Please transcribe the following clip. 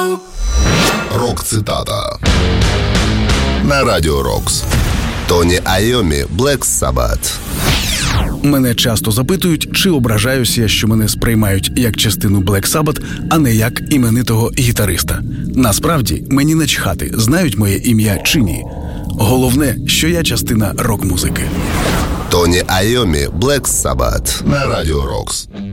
Рок-цитата на Радіо Рокс. Тоні Айомі, Black Sabbath. Мене часто запитують, чи ображаюся я, що мене сприймають як частину Black Sabbath, а не як іменитого гітариста. Насправді, мені начхати, знають моє ім'я чи ні. Головне, що я частина рок-музики. Тоні Айомі, Black Sabbath на Радіо Рокс.